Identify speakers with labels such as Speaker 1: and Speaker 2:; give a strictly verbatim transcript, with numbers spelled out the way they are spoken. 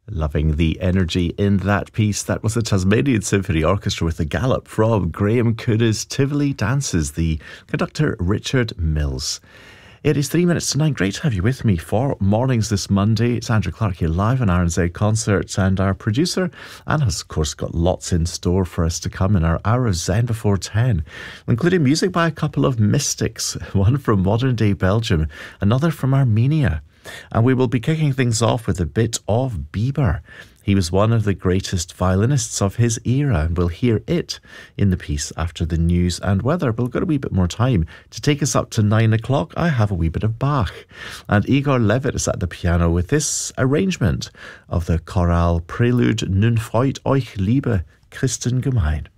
Speaker 1: Loving the energy in that piece. That was the Tasmanian Symphony Orchestra with the Gallop from Graham Coona's Tivoli Dances, the conductor Richard Mills. It is three minutes to nine. Great to have you with me for mornings this Monday. It's Andrew Clark here live on R N Z Concerts, and our producer Anne has of course got lots in store for us to come in our hour of Zen before ten, including music by a couple of mystics, one from modern day Belgium, another from Armenia. And we will be kicking things off with a bit of Bieber. He was one of the greatest violinists of his era, and we'll hear it in the piece after the news and weather. But we've got a wee bit more time to take us up to nine o'clock. I have a wee bit of Bach, and Igor Levit is at the piano with this arrangement of the chorale Prelude Nun freut euch, liebe Christen gemein.